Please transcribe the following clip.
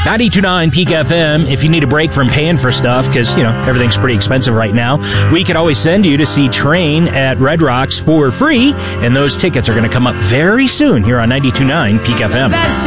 92.9 Peak FM. If you need a break from paying for stuff, because, everything's pretty expensive right now, we could always send you to see Train at Red Rocks for free, and those tickets are going to come up very soon here on 92.9 Peak FM.